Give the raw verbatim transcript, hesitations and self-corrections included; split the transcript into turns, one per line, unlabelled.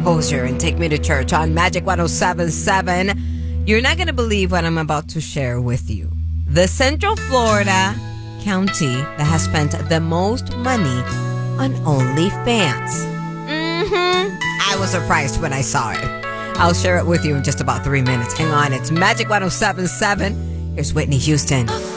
Composer and Take Me to Church on Magic one oh seven point seven. You're not going to believe what I'm about to share with you. The Central Florida county that has spent the most money on OnlyFans. Mm-hmm. I was surprised when I saw it. I'll share it with you in just about three minutes. Hang on, it's Magic one oh seven point seven. Here's Whitney Houston.